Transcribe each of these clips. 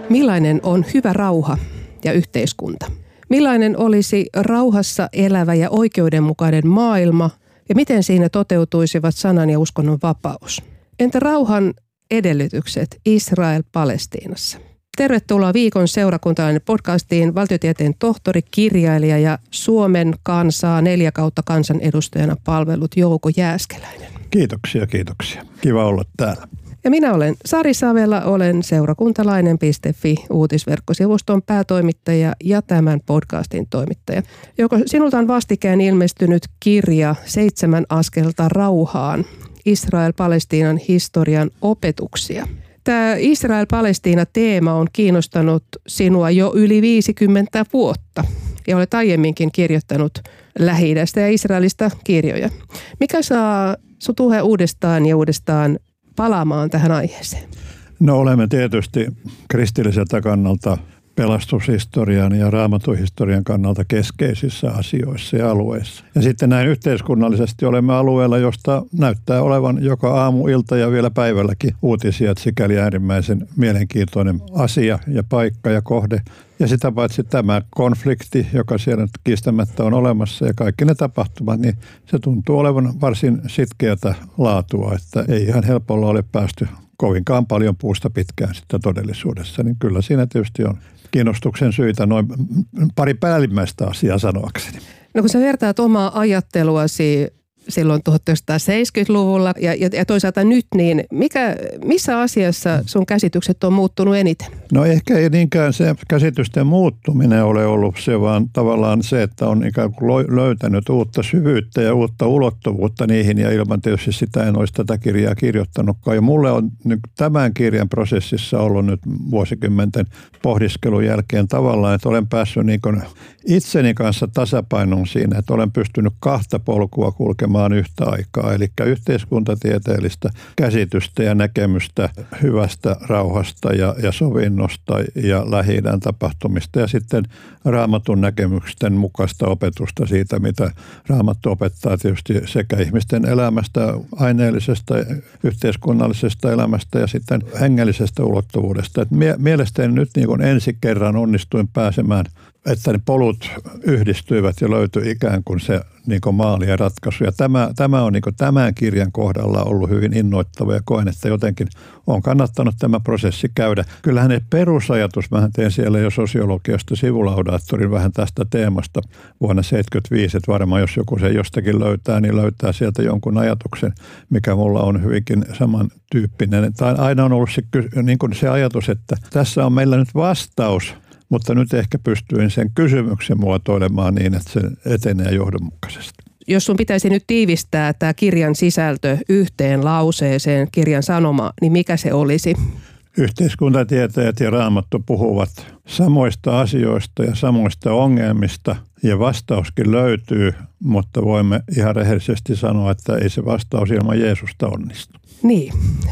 Millainen on hyvä rauha ja yhteiskunta? Millainen olisi rauhassa elävä ja oikeudenmukainen maailma ja miten siinä toteutuisivat sanan ja uskonnon vapaus? Entä rauhan edellytykset Israel-Palestiinassa? Tervetuloa viikon seurakuntalainen podcastiin valtiotieteen tohtori, kirjailija ja Suomen kansaa 4/4 kansanedustajana palvellut Jouko Jääskeläinen. Kiitoksia. Kiva olla täällä. Ja minä olen Sari Savela, olen seurakuntalainen.fi uutisverkkosivuston päätoimittaja ja tämän podcastin toimittaja. Jouko, sinulta on vastikään ilmestynyt kirja 7 askelta rauhaan, Israel-Palestiinan historian opetuksia. Tämä Israel-Palestiina-teema on kiinnostanut sinua jo yli 50 vuotta ja olet aiemminkin kirjoittanut Lähi-idästä ja Israelista kirjoja. Mikä saa sut uudestaan ja uudestaan palaamaan tähän aiheeseen? No olemme tietysti kristilliseltä kannalta pelastushistorian ja raamatuhistorian kannalta keskeisissä asioissa ja alueissa. Ja sitten näin yhteiskunnallisesti olemme alueella, josta näyttää olevan joka aamu, ilta ja vielä päivälläkin uutisia, että sikäli äärimmäisen mielenkiintoinen asia ja paikka ja kohde. Ja sitä paitsi tämä konflikti, joka siellä nyt kiistämättä on olemassa ja kaikki ne tapahtumat, niin se tuntuu olevan varsin sitkeätä laatua, että ei ihan helpolla ole päästy kovinkaan paljon puusta pitkään sitten todellisuudessa, niin kyllä siinä tietysti on kiinnostuksen syitä noin pari päällimmäistä asiaa sanoakseni. No kun sä vertaat omaa ajatteluasi silloin 1970-luvulla ja toisaalta nyt, niin missä asiassa sun käsitykset on muuttunut eniten? No ehkä ei niinkään se käsitysten muuttuminen ole ollut se, vaan tavallaan se, että on ikään kuin löytänyt uutta syvyyttä ja uutta ulottuvuutta niihin, ja ilman tietysti sitä en olisi tätä kirjaa kirjoittanutkaan. Ja mulle on tämän kirjan prosessissa ollut nyt vuosikymmenten pohdiskelun jälkeen tavallaan, että olen päässyt niin kuin itseni kanssa tasapainoon siinä, että olen pystynyt 2 polkua kulkemaan yhtä aikaa, eli yhteiskuntatieteellistä käsitystä ja näkemystä hyvästä rauhasta ja sovinnosta ja Lähi-idän tapahtumista ja sitten Raamatun näkemysten mukaista opetusta siitä, mitä Raamattu opettaa tietysti sekä ihmisten elämästä, aineellisesta, yhteiskunnallisesta elämästä ja sitten hengellisestä ulottuvuudesta. Et mielestäni nyt niin kuin ensi kerran onnistuin pääsemään, että ne polut yhdistyivät ja löytyi ikään kuin se niin kuin maali ja ratkaisu. Ja tämä on niin kuin tämän kirjan kohdalla ollut hyvin innoittava ja koen, että jotenkin on kannattanut tämä prosessi käydä. Kyllähän ne perusajatus, mä tein siellä jo sosiologiasta sivulaudaattorin vähän tästä teemasta vuonna 1975, että varmaan jos joku se jostakin löytää, niin löytää sieltä jonkun ajatuksen, mikä mulla on hyvinkin samantyyppinen. Tai aina on ollut niin kuin se ajatus, että tässä on meillä nyt vastaus, mutta nyt ehkä pystyin sen kysymyksen muotoilemaan niin, että se etenee johdonmukaisesti. Jos sun pitäisi nyt tiivistää tämä kirjan sisältö yhteen lauseeseen, kirjan sanoma, niin mikä se olisi? Yhteiskuntatieteet ja Raamattu puhuvat samoista asioista ja samoista ongelmista ja vastauskin löytyy, mutta voimme ihan rehellisesti sanoa, että ei se vastaus ilman Jeesusta onnistu. Niin.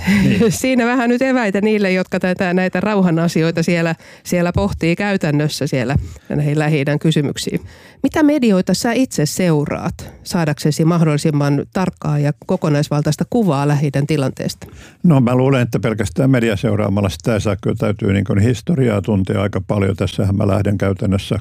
Siinä vähän nyt eväitä niille, jotka näitä rauhan asioita siellä pohtii käytännössä siellä näihin Lähi-idän kysymyksiin. Mitä medioita sä itse seuraat saadaksesi mahdollisimman tarkkaa ja kokonaisvaltaista kuvaa Lähi-idän tilanteesta? No mä luulen, että pelkästään mediaseuraamalla sitä ei saa, kyllä täytyy niin kuin historiaa tuntea aika paljon. Tässähän mä lähden käytännössä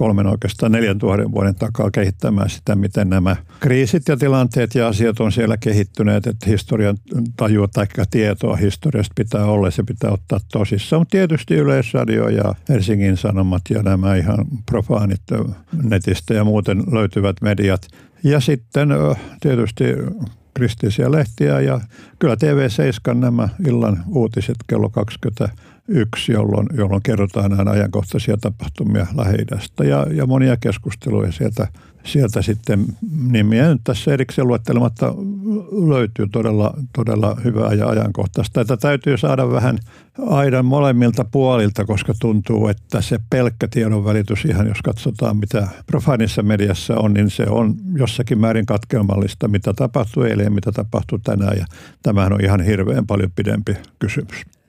4 000 vuoden takaa kehittämään sitä, miten nämä kriisit ja tilanteet ja asiat on siellä kehittyneet, että historian tajua tai tietoa historiasta pitää olla, se pitää ottaa tosissaan. Mutta tietysti Yleisradio ja Helsingin Sanomat ja nämä ihan profaanit netistä ja muuten löytyvät mediat. Ja sitten tietysti kristillisiä lehtiä ja kyllä TV7 nämä illan uutiset kello 21, jolloin kerrotaan nämä ajankohtaisia tapahtumia Lähi-idästä ja monia keskusteluja sieltä sitten nimiä nyt tässä erikseen luettelematta löytyy todella hyvää ja ajankohtaista. Että täytyy saada vähän aidan molemmilta puolilta, koska tuntuu, että se pelkkä tiedonvälitys ihan, jos katsotaan mitä profaanissa mediassa on, niin se on jossakin määrin katkelmallista, mitä tapahtui eilen ja mitä tapahtui tänään. Ja tämähän on ihan hirveän paljon pidempi kysymys.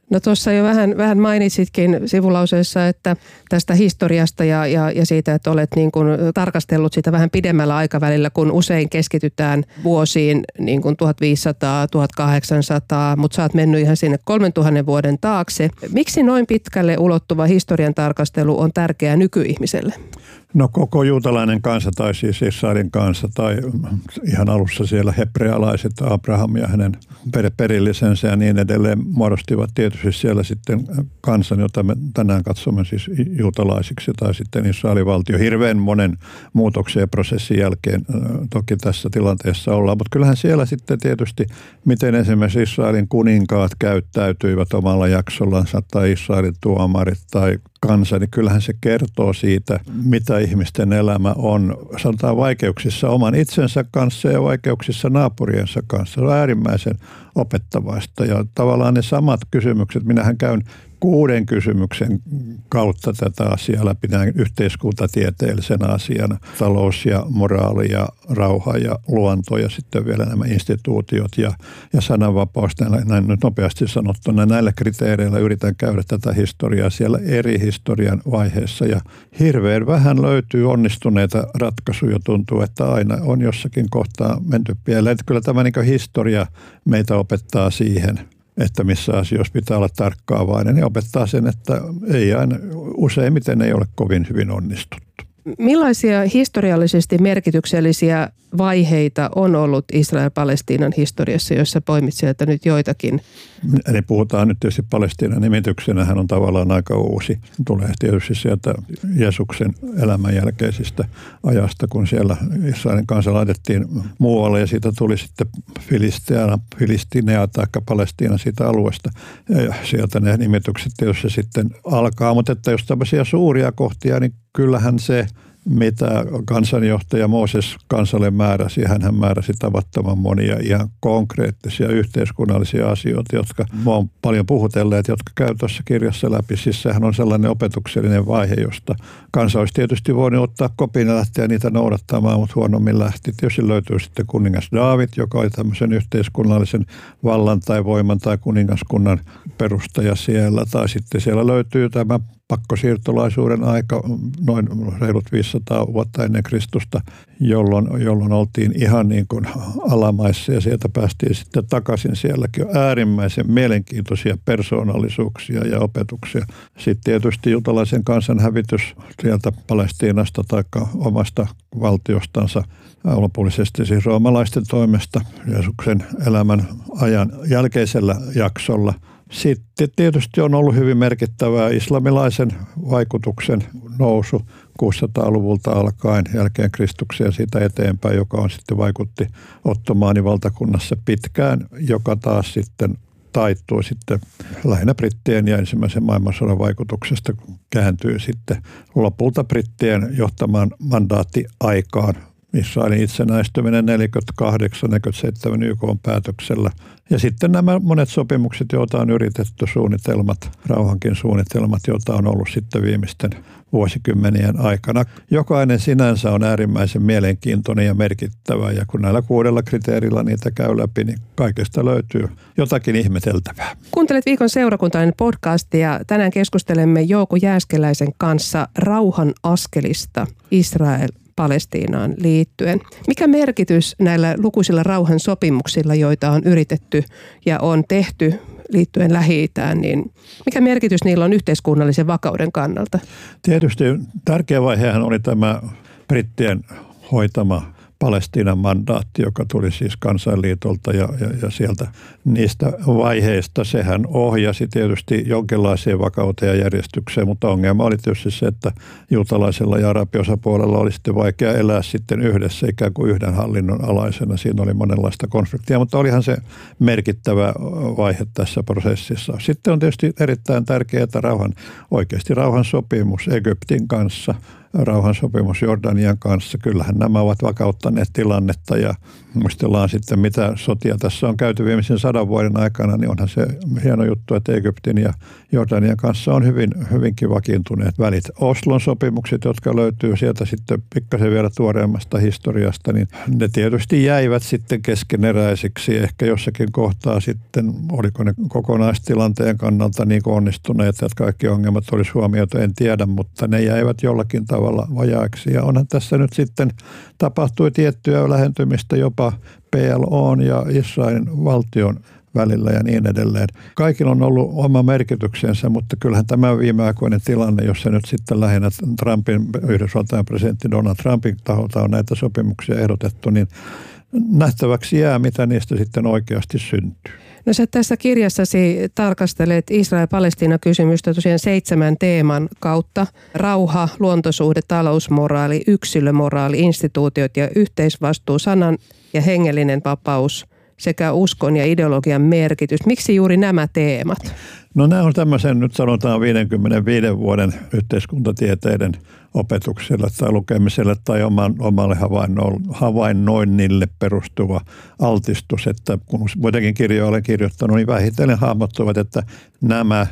No tuossa jo vähän mainitsitkin sivulauseessa, että tästä historiasta ja siitä, että olet niin kuin tarkastellut sitä vähän pidemmällä aikavälillä, kun usein keskitytään vuosiin niin kuin 1500, 1800, mutta sä oot mennyt ihan sinne 3000 vuoden taakse. Miksi noin pitkälle ulottuva historian tarkastelu on tärkeää nykyihmiselle? No koko juutalainen kansa tai siis Israelin kansa tai ihan alussa siellä hebrealaiset, Abraham ja hänen perillisensä ja niin edelleen muodostivat tietysti siellä sitten kansan, jota me tänään katsomme siis juutalaisiksi tai sitten Israelin valtio. Hirveän monen muutoksen ja prosessin jälkeen toki tässä tilanteessa ollaan, mutta kyllähän siellä sitten tietysti, miten esimerkiksi Israelin kuninkaat käyttäytyivät omalla jaksollansa tai Israelin tuomarit tai kansa, niin kyllähän se kertoo siitä, mitä ihmisten elämä on, sanotaan vaikeuksissa oman itsensä kanssa ja vaikeuksissa naapuriensa kanssa. Se on äärimmäisen opettavaista ja tavallaan ne samat kysymykset, minähän käyn 6 kysymyksen kautta tätä asiaa läpi näin yhteiskuntatieteellisenä asiana. Talous ja moraali ja rauha ja luonto ja sitten vielä nämä instituutiot ja sananvapaus. Näin nyt nopeasti sanottuna näillä kriteereillä yritän käydä tätä historiaa siellä eri historian vaiheessa. Ja hirveän vähän löytyy onnistuneita ratkaisuja. Tuntuu, että aina on jossakin kohtaa menty pieleen. Että kyllä tämä niin historia meitä opettaa siihen, että missä asioissa pitää olla tarkkaavainen ja opettaa sen, että ei aina, useimmiten ei ole kovin hyvin onnistuttu. Millaisia historiallisesti merkityksellisiä vaiheita on ollut Israel-Palestiinan historiassa, jossa poimit sieltä nyt joitakin? Eli puhutaan nyt tietysti Palestiinan nimityksenä, hän on tavallaan aika uusi. Tulee tietysti sieltä Jeesuksen elämän jälkeisistä ajasta, kun siellä Israelin kansa laitettiin muualle ja siitä tuli sitten Filistinea tai Palestiina siitä alueesta. Ja sieltä ne nimitykset tietysti sitten alkaa, mutta että jos tämmöisiä suuria kohtia, niin kyllähän se, mitä kansanjohtaja Mooses kansalle määräsi, hän määräsi tavattoman monia ihan konkreettisia yhteiskunnallisia asioita, jotka on paljon puhutelleet, jotka käy tuossa kirjassa läpi. Siis sehän on sellainen opetuksellinen vaihe, josta kansa olisi tietysti voinut ottaa kopin ja lähteä niitä noudattamaan, mutta huonommin lähti. Tietysti löytyy sitten kuningas Daavid, joka oli tämmöisen yhteiskunnallisen vallan tai voiman tai kuningaskunnan perustaja siellä. Tai sitten siellä löytyy tämä pakkosiirtolaisuuden aika noin reilut 500 vuotta ennen Kristusta, jolloin oltiin ihan niin kuin alamaissa ja sieltä päästiin sitten takaisin. Sielläkin on äärimmäisen mielenkiintoisia persoonallisuuksia ja opetuksia. Sitten tietysti juutalaisen kansan hävitys sieltä Palestiinasta tai omasta valtiostansa lopullisesti siis roomalaisten toimesta Jeesuksen elämän ajan jälkeisellä jaksolla. Sitten tietysti on ollut hyvin merkittävää islamilaisen vaikutuksen nousu 600-luvulta alkaen jälkeen Kristuksen ja siitä eteenpäin, joka on sitten vaikutti Ottomaanivaltakunnassa pitkään, joka taas sitten taittui sitten lähinnä brittien ja ensimmäisen maailmansodan vaikutuksesta kääntyy sitten lopulta brittien johtamaan mandaattiaikaan. Israelin itsenäistyminen 48-47 YK:n päätöksellä. Ja sitten nämä monet sopimukset, joita on yritetty, suunnitelmat, rauhankin suunnitelmat, joita on ollut sitten viimeisten vuosikymmenien aikana. Jokainen sinänsä on äärimmäisen mielenkiintoinen ja merkittävä, ja kun näillä 6 kriteerillä niitä käy läpi, niin kaikesta löytyy jotakin ihmeteltävää. Kuuntelet Viikon seurakuntainen podcastia ja tänään keskustelemme Jouko Jääskeläisen kanssa rauhan askelista Israel-Palestiinaan liittyen. Mikä merkitys näillä lukuisilla rauhan sopimuksilla, joita on yritetty ja on tehty liittyen Lähi-Itään, niin mikä merkitys niillä on yhteiskunnallisen vakauden kannalta? Tietysti tärkeä vaihehan oli tämä brittien hoitama Palestiinan mandaatti, joka tuli siis Kansainliitolta ja sieltä niistä vaiheista. Sehän ohjasi tietysti jonkinlaiseen vakauteen ja järjestykseen, mutta ongelma oli tietysti se, että juutalaisella ja arabiosapuolella oli sitten vaikea elää sitten yhdessä ikään kuin yhden hallinnon alaisena. Siinä oli monenlaista konfliktia, mutta olihan se merkittävä vaihe tässä prosessissa. Sitten on tietysti erittäin tärkeää, että oikeasti rauhansopimus Egyptin kanssa, rauhansopimus Jordanian kanssa. Kyllähän nämä ovat vakauttaneet tilannetta ja muistellaan sitten, mitä sotia tässä on käyty viimeisen 100 vuoden aikana, niin onhan se hieno juttu, että Egyptin ja Jordanian kanssa on hyvinkin vakiintuneet välit. Oslon sopimukset, jotka löytyy sieltä sitten pikkasen vielä tuoreemmasta historiasta, niin ne tietysti jäivät sitten keskeneräisiksi. Ehkä jossakin kohtaa sitten, oliko ne kokonaistilanteen kannalta niin onnistuneet, että kaikki ongelmat olisi huomioitu, en tiedä, mutta ne jäivät jollakin tavalla vajaiksi. Ja onhan tässä nyt sitten tapahtui tiettyä lähentymistä jopa PLO:n ja Israelin valtion välillä ja niin edelleen. Kaikilla on ollut oma merkityksensä, mutta kyllähän tämä viimeaikoinen tilanne, jossa nyt sitten lähinnä Yhdysvaltain presidentti Donald Trumpin taholta on näitä sopimuksia ehdotettu, niin nähtäväksi jää, mitä niistä sitten oikeasti syntyy. No sä tässä kirjassasi tarkastelet Israel-Palestiina-kysymystä tosiaan 7 teeman kautta. Rauha, luontosuhde, talousmoraali, yksilömoraali, instituutiot ja yhteisvastuu, sanan ja hengellinen vapaus sekä uskon ja ideologian merkitys. Miksi juuri nämä teemat? No nämä on tämmöisen nyt sanotaan 55 vuoden yhteiskuntatieteiden opetuksella tai lukemisella tai omalle havainnoinnille perustuva altistus, että kun muitakin kirjoja olen kirjoittanut, niin vähitellen hahmottuvat, että nämä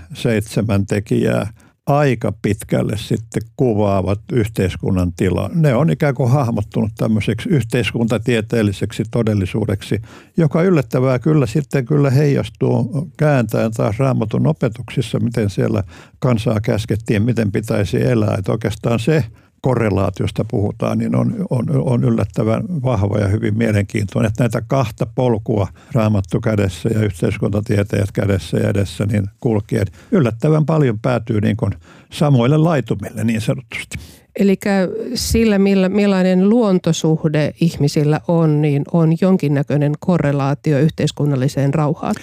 7 tekijää aika pitkälle sitten kuvaavat yhteiskunnan tilaa. Ne on ikään kuin hahmottunut tämmöiseksi yhteiskuntatieteelliseksi todellisuudeksi, joka yllättävää kyllä heijastuu kääntäen taas Raamatun opetuksissa, miten siellä kansaa käskettiin, miten pitäisi elää. Että oikeastaan se korrelaatiosta puhutaan, niin on yllättävän vahva ja hyvin mielenkiintoinen, että näitä 2 polkua, Raamattu kädessä ja yhteiskuntatieteet kädessä ja edessä, niin kulkien yllättävän paljon päätyy niin kuin samoille laitumille niin sanotusti. Eli sillä, millainen luontosuhde ihmisillä on, niin on jonkinnäköinen korrelaatio yhteiskunnalliseen rauhaan.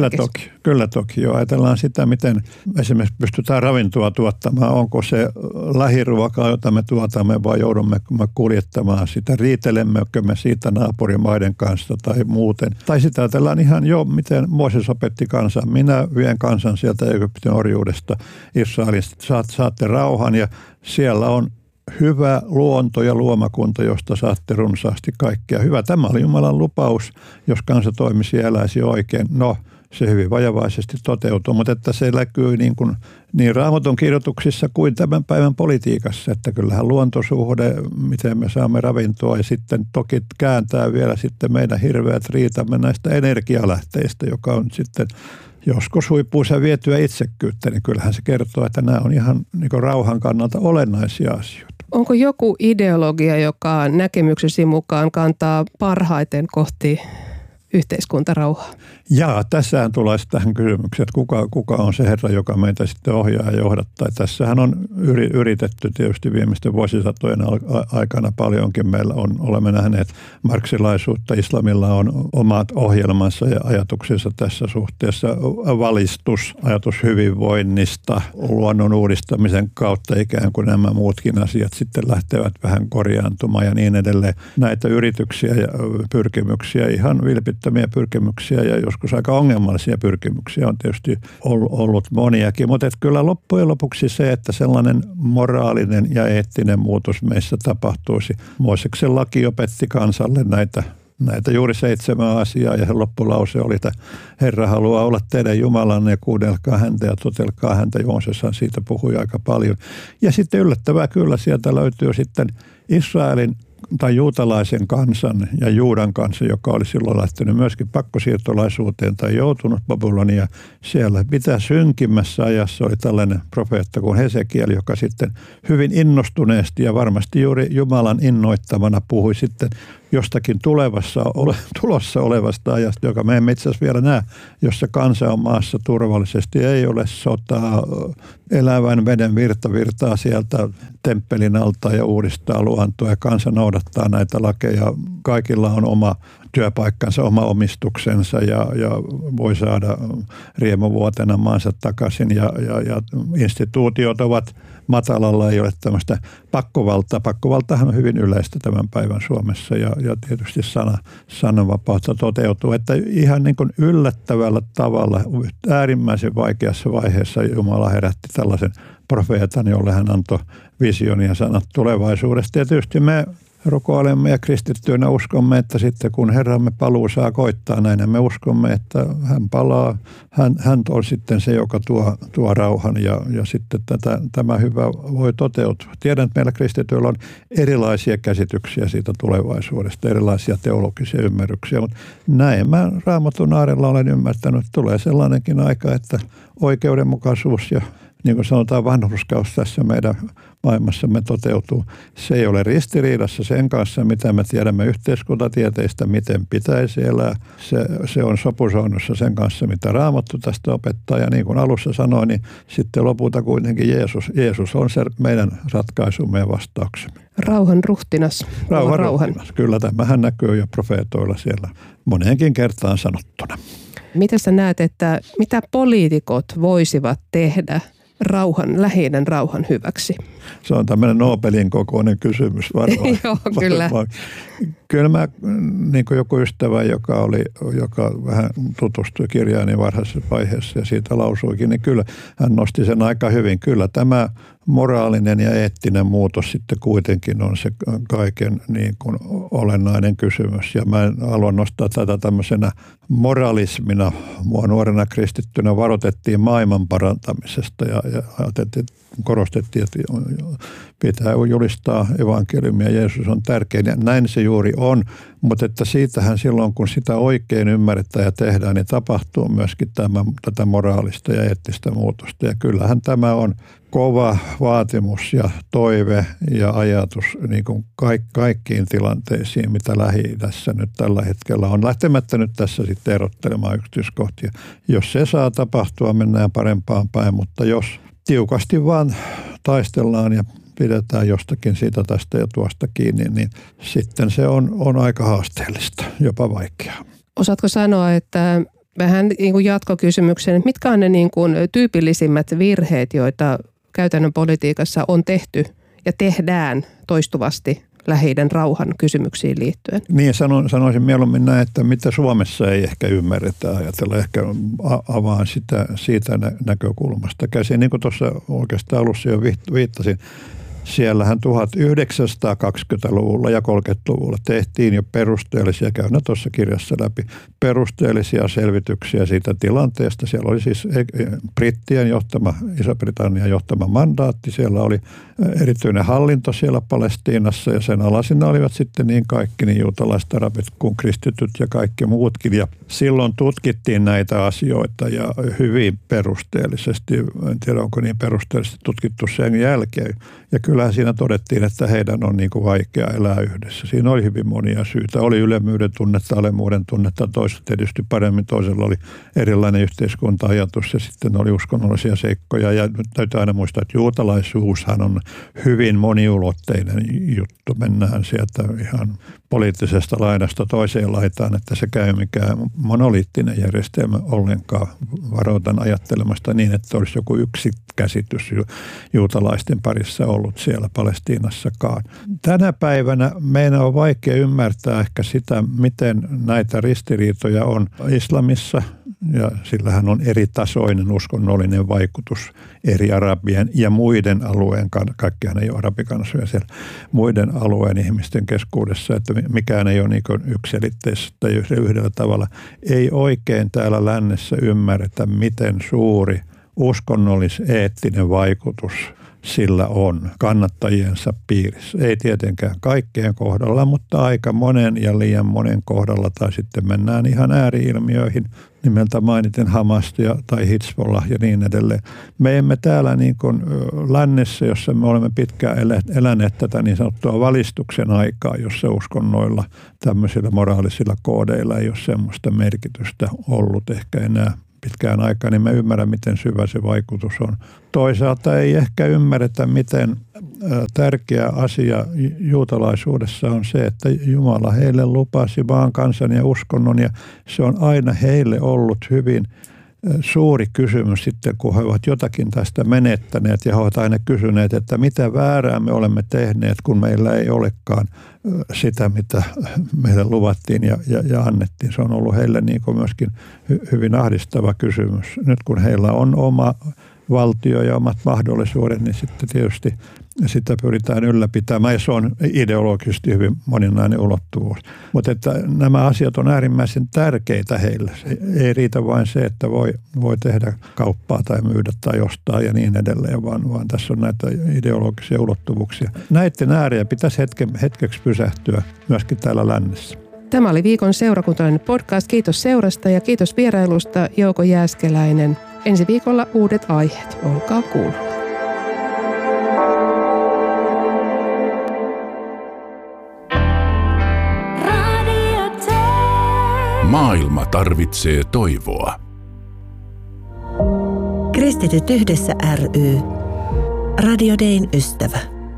Kyllä toki. Jo ajatellaan sitä, miten esimerkiksi pystytään ravintoa tuottamaan. Onko se lähiruokaa, jota me tuotamme, vai joudumme me kuljettamaan sitä? Riitelemmekö me siitä naapurimaiden kanssa tai muuten? Tai sitä ajatellaan ihan jo, miten Mooses opetti kansan. Minä vien kansan sieltä Egyptin orjuudesta Israelista. Saatte rauhan ja siellä on hyvä luonto ja luomakunta, josta saatte runsaasti kaikkea. Hyvä, tämä oli Jumalan lupaus, jos kansa toimisi ja eläisi oikein. No, se hyvin vajavaisesti toteutuu, mutta että se näkyy niin Raamatun kirjoituksissa kuin tämän päivän politiikassa, että kyllähän luontosuhde, miten me saamme ravintoa ja sitten toki kääntää vielä sitten meidän hirveät riitamme näistä energialähteistä, joka on sitten joskus huippuunsa vietyä itsekkyyttä, niin kyllähän se kertoo, että nämä on ihan niin kuin rauhan kannalta olennaisia asioita. Onko joku ideologia, joka näkemyksesi mukaan kantaa parhaiten kohti yhteiskuntarauhaa? Jaa, tässähän tulee tähän kysymykseen, että kuka on se herra, joka meitä sitten ohjaa ja johdattaa. Tässähän on yritetty tietysti viimeisten vuosisatojen aikana paljonkin. Meillä olemme nähneet marksilaisuutta, islamilla on omat ohjelmansa ja ajatuksensa tässä suhteessa. Valistus, ajatus hyvinvoinnista, luonnon uudistamisen kautta ikään kuin nämä muutkin asiat sitten lähtevät vähän korjaantumaan ja niin edelleen. Näitä yrityksiä ja pyrkimyksiä, ihan vilpittömiä pyrkimyksiä ja joskus aika ongelmallisia pyrkimyksiä on tietysti ollut moniakin, mutta kyllä loppujen lopuksi se, että sellainen moraalinen ja eettinen muutos meissä tapahtuisi. Mooseksen laki opetti kansalle näitä juuri 7 asiaa ja se loppulause oli, että Herra haluaa olla teidän Jumalanne ja kuunnelkaa häntä ja totelkaa häntä. Jooseshan siitä puhui aika paljon. Ja sitten yllättävää kyllä sieltä löytyy sitten Israelin tai juutalaisen kansan ja Juudan kanssa, joka oli silloin lähtenyt myöskin pakkosiirtolaisuuteen tai joutunut Babylonia. Siellä mitä synkimmässä ajassa oli tällainen profeetta kuin Hesekiel, joka sitten hyvin innostuneesti ja varmasti juuri Jumalan innoittamana puhui sitten jostakin tulossa olevasta ajasta, joka me emme itse asiassa vielä näe, jossa kansa on maassa turvallisesti, ei ole sotaa, elävän veden virtaa sieltä temppelin alta ja uudistaa luontoa ja kansa noudattaa näitä lakeja. Kaikilla on oma työpaikkansa, oma omistuksensa ja voi saada riemuvuotena maansa takaisin ja instituutiot ovat matalalla, ei ole tämmöistä pakkovaltaa. Pakkovaltahan on hyvin yleistä tämän päivän Suomessa ja tietysti sananvapautta toteutuu, että ihan niin kuin yllättävällä tavalla äärimmäisen vaikeassa vaiheessa Jumala herätti tällaisen profeetan, jolle hän antoi visionia sanat tulevaisuudesta. Ja tietysti me rukoilemme ja kristittyinä uskomme, että sitten kun Herramme paluu saa koittaa, näin me uskomme, että hän palaa. Hän on sitten se, joka tuo rauhan ja sitten tämä hyvä voi toteutua. Tiedän, että meillä kristityillä on erilaisia käsityksiä siitä tulevaisuudesta, erilaisia teologisia ymmärryksiä, mutta näin mä Raamatun aarella olen ymmärtänyt, että tulee sellainenkin aika, että oikeudenmukaisuus ja niin kuin sanotaan, vanhurskaus tässä meidän maailmassamme toteutuu. Se ei ole ristiriidassa sen kanssa, mitä me tiedämme yhteiskuntatieteistä, miten pitäisi elää. Se on sopusoinnussa sen kanssa, mitä Raamattu tästä opettaa. Ja niin kuin alussa sanoin, niin sitten lopulta kuitenkin Jeesus on se meidän ratkaisumme ja vastauksemme. Rauhan ruhtinas. Rauhan. Kyllä, tämähän näkyy jo profeetoilla siellä moneenkin kertaan sanottuna. Miten sä näet, että mitä poliitikot voisivat tehdä Lähi-idän rauhan hyväksi? Se on tämmöinen Nobelin kokoinen kysymys varmaan. Joo, kyllä. Kyllä mä, niin kuin joku ystävä, joka vähän tutustui kirjaani varhaisessa vaiheessa ja siitä lausuikin, niin kyllä hän nosti sen aika hyvin. Kyllä tämä moraalinen ja eettinen muutos sitten kuitenkin on se kaiken niin kuin olennainen kysymys. Ja mä haluan nostaa tätä tämmöisenä moralismina. Mua nuorena kristittynä varoitettiin maailman parantamisesta ja korostettiin, että pitää julistaa evankeliumia, Jeesus on tärkein. Ja näin se juuri on, mutta että siitähän silloin, kun sitä oikein ymmärretään ja tehdään, niin tapahtuu myöskin tätä moraalista ja eettistä muutosta. Ja kyllähän tämä on kova vaatimus ja toive ja ajatus niin kuin kaikkiin tilanteisiin, mitä Lähi-idässä nyt tällä hetkellä on. Lähtemättä nyt tässä sitten erottelemaan yksityiskohtia. Jos se saa tapahtua, mennään parempaan päin, mutta jos tiukasti vaan taistellaan ja pidetään jostakin siitä tästä ja tuosta kiinni, niin sitten se on aika haasteellista, jopa vaikeaa. Osaatko sanoa, että vähän niin kuin jatkokysymyksen, että mitkä on ne niin kuin tyypillisimmät virheet, joita käytännön politiikassa on tehty ja tehdään toistuvasti Lähi-idän rauhan kysymyksiin liittyen? Niin, sanoisin mieluummin näin, että mitä Suomessa ei ehkä ymmärretä ajatella. Ehkä avaan sitä siitä näkökulmasta käsin. Niin kuin tuossa oikeastaan alussa jo viittasin, siellähän 1920-luvulla ja 30-luvulla tehtiin jo perusteellisia, käyn tuossa kirjassa läpi, perusteellisia selvityksiä siitä tilanteesta. Siellä oli siis brittien johtama, Iso-Britannian johtama mandaatti, siellä oli erityinen hallinto siellä Palestiinassa ja sen alasina olivat sitten niin kaikki, niin juutalaiset, arabit kuin kristityt ja kaikki muutkin. Ja silloin tutkittiin näitä asioita ja hyvin perusteellisesti, en tiedä onko niin perusteellisesti tutkittu sen jälkeen. Ja kyllähän siinä todettiin, että heidän on niin kuin vaikea elää yhdessä. Siinä oli hyvin monia syitä. Oli ylemmyyden tunnetta, alemmuuden tunnetta, toiset tietysti paremmin, toisella oli erilainen yhteiskunta-ajatus ja sitten oli uskonnollisia seikkoja. Ja nyt täytyy aina muistaa, että juutalaisuushan on hyvin moniulotteinen juttu. Mennään sieltä ihan poliittisesta laidasta toiseen laitaan, että se käy mikään monoliittinen järjestelmä ollenkaan. Varoitan ajattelemasta niin, että olisi joku yksi käsitys juutalaisten parissa ollut siellä Palestiinassakaan. Tänä päivänä meidän on vaikea ymmärtää ehkä sitä, miten näitä ristiriitoja on islamissa, ja sillähän on eri tasoinen uskonnollinen vaikutus eri arabien ja muiden alueen, kaikkihan ei ole arabikansoja siellä, muiden alueen ihmisten keskuudessa, että mikään ei ole niin yksiselitteistä tai yhdellä tavalla. Ei oikein täällä lännessä ymmärretä, miten suuri uskonnollis-eettinen vaikutus sillä on kannattajiensa piirissä. Ei tietenkään kaikkien kohdalla, mutta aika monen ja liian monen kohdalla, tai sitten mennään ihan ääriilmiöihin, nimeltä mainitin Hamas tai Hizbollah ja niin edelleen. Me emme täällä niin kuin lännessä, jossa me olemme pitkään eläneet tätä niin sanottua valistuksen aikaa, jossa uskonnoilla, tämmöisillä moraalisilla koodeilla ei ole semmoista merkitystä ollut ehkä enää pitkään aikaan, niin me ymmärrän, miten syvä se vaikutus on. Toisaalta ei ehkä ymmärretä, miten tärkeä asia juutalaisuudessa on se, että Jumala heille lupasi maan, kansan ja uskonnon, ja se on aina heille ollut hyvin suuri kysymys sitten, kun he ovat jotakin tästä menettäneet, ja he ovat aina kysyneet, että mitä väärää me olemme tehneet, kun meillä ei olekaan sitä, mitä meille luvattiin ja annettiin. Se on ollut heille niin kuin myöskin hyvin ahdistava kysymys. Nyt kun heillä on oma valtio ja omat mahdollisuudet, niin sitten tietysti ja sitä pyritään ylläpitämään ja se on ideologisesti hyvin moninainen ulottuvuus. Mutta että nämä asiat on äärimmäisen tärkeitä heille. Ei riitä vain se, että voi tehdä kauppaa tai myydä tai ostaa ja niin edelleen, vaan tässä on näitä ideologisia ulottuvuuksia. Näiden ääreen pitäisi hetkeksi pysähtyä myöskin täällä lännessä. Tämä oli viikon seurakuntalainen podcast. Kiitos seurasta ja kiitos vierailusta Jouko Jääskeläinen. Ensi viikolla uudet aiheet. Olkaa kuulolla. Maailma tarvitsee toivoa. Kristityt yhdessä ry. Radio Dayn ystävä.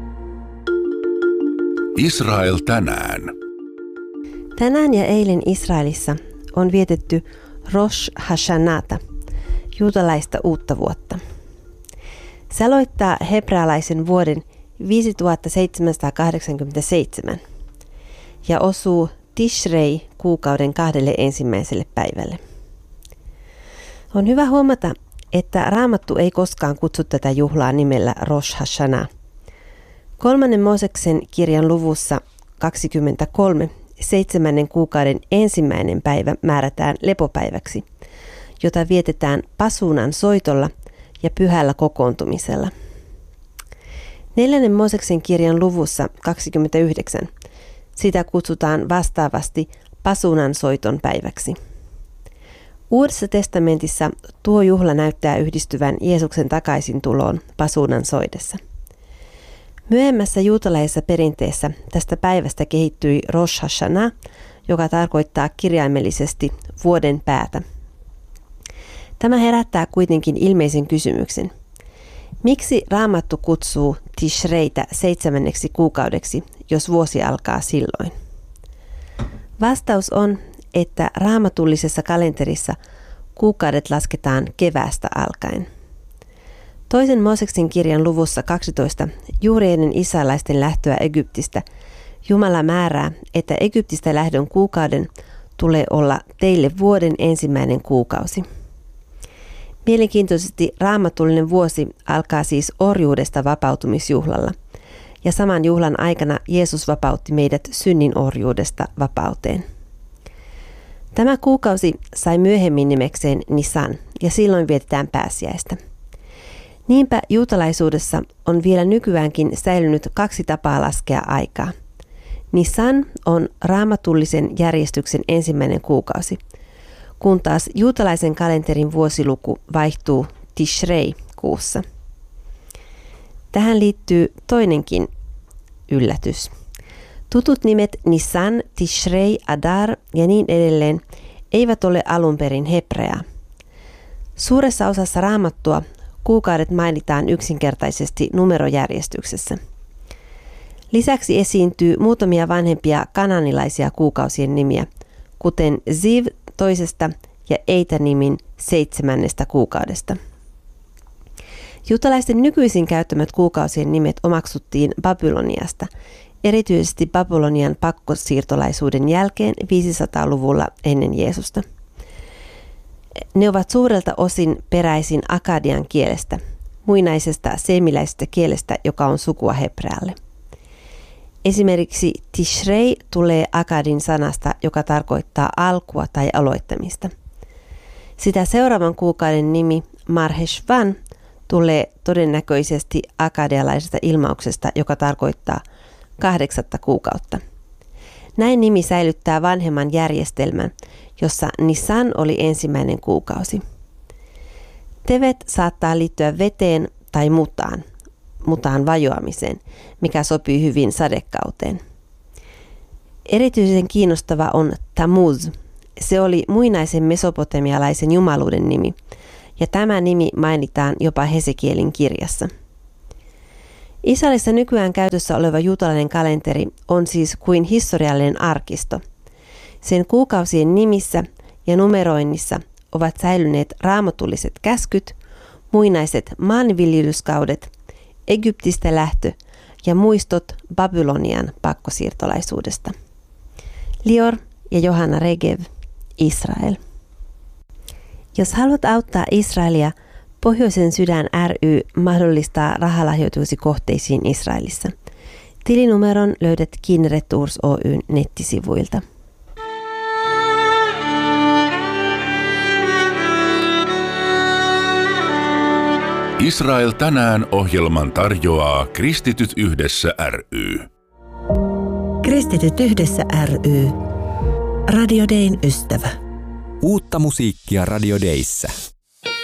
Israel tänään. Tänään ja eilen Israelissa on vietetty Rosh Hashanata, juutalaista uutta vuotta. Se aloittaa hebrealaisen vuoden 5787 ja osuu Tishrei kuukauden 2. ensimmäiselle päivälle. On hyvä huomata, että Raamattu ei koskaan kutsu tätä juhlaa nimellä Rosh Hashanah. 3. Mooseksen kirjan luvussa 23 7. kuukauden ensimmäinen päivä määrätään lepopäiväksi, jota vietetään pasuunan soitolla ja pyhällä kokoontumisella. 4. Mooseksen kirjan luvussa 29 sitä kutsutaan vastaavasti pasuunan soiton päiväksi. Uudessa testamentissa tuo juhla näyttää yhdistyvän Jeesuksen takaisin tuloon pasuunan soidessa. Myöhemmässä juutalaisessa perinteessä tästä päivästä kehittyi Rosh Hashanah, joka tarkoittaa kirjaimellisesti vuoden päätä. Tämä herättää kuitenkin ilmeisen kysymyksen. Miksi Raamattu kutsuu Tishreitä 7. kuukaudeksi, jos vuosi alkaa silloin? Vastaus on, että raamatullisessa kalenterissa kuukaudet lasketaan keväästä alkaen. 2. Mooseksen kirjan luvussa 12 juuri ennen israelaisten lähtöä Egyptistä Jumala määrää, että Egyptistä lähdön kuukauden tulee olla teille vuoden ensimmäinen kuukausi. Mielenkiintoisesti raamatullinen vuosi alkaa siis orjuudesta vapautumisjuhlalla, ja saman juhlan aikana Jeesus vapautti meidät synnin orjuudesta vapauteen. Tämä kuukausi sai myöhemmin nimekseen Nisan, ja silloin vietetään pääsiäistä. Niinpä juutalaisuudessa on vielä nykyäänkin säilynyt 2 tapaa laskea aikaa. Nisan on raamatullisen järjestyksen ensimmäinen kuukausi, kun taas juutalaisen kalenterin vuosiluku vaihtuu Tishrei-kuussa. Tähän liittyy toinenkin yllätys. Tutut nimet Nisan, Tishrei, Adar ja niin edelleen eivät ole alun perin hebreaa. Suuressa osassa Raamattua kuukaudet mainitaan yksinkertaisesti numerojärjestyksessä. Lisäksi esiintyy muutamia vanhempia kananilaisia kuukausien nimiä, kuten Ziv 2. ja Eitä-nimin 7. kuukaudesta. Juutalaisten nykyisin käyttämät kuukausien nimet omaksuttiin Babyloniasta, erityisesti Babylonian pakkosiirtolaisuuden jälkeen 500-luvulla ennen Jeesusta. Ne ovat suurelta osin peräisin akadian kielestä, muinaisesta seemiläisestä kielestä, joka on sukua hebrealle. Esimerkiksi Tishrei tulee akadin sanasta, joka tarkoittaa alkua tai aloittamista. Sitä seuraavan kuukauden nimi Marheshvan tulee todennäköisesti akadialaisesta ilmauksesta, joka tarkoittaa 8. kuukautta. Näin nimi säilyttää vanhemman järjestelmän, jossa Nisan oli ensimmäinen kuukausi. Tevet saattaa liittyä veteen tai mutaan vajoamiseen, mikä sopii hyvin sadekauteen. Erityisen kiinnostava on Tammuz. Se oli muinaisen mesopotamialaisen jumaluuden nimi, ja tämä nimi mainitaan jopa Hesekielin kirjassa. Israelissa nykyään käytössä oleva juutalainen kalenteri on siis kuin historiallinen arkisto. Sen kuukausien nimissä ja numeroinnissa ovat säilyneet raamatulliset käskyt, muinaiset maanviljelyskaudet, Egyptistä lähtö ja muistot Babylonian pakkosiirtolaisuudesta. Lior ja Johanna Regev, Israel. Jos haluat auttaa Israelia Pohjoisen sydän ry mahdollistaa rahalahjoituksi kohteisiin Israelissa. Tilinumeron löydät Kinneret Tours Oyn nettisivuilta. Israel tänään -ohjelman tarjoaa Kristityt yhdessä ry. Kristityt yhdessä ry. Radio Dayn ystävä. Uutta musiikkia Radio Dayssä.